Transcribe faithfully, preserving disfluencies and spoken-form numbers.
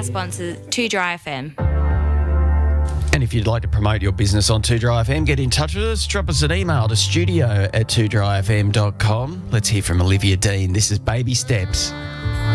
our sponsor, two Dry F M. And if you'd like to promote your business on two Dry F M, get in touch with us. Drop us an email to studio at two dry f m dot com. Let's hear from Olivia Dean. This is Baby Steps.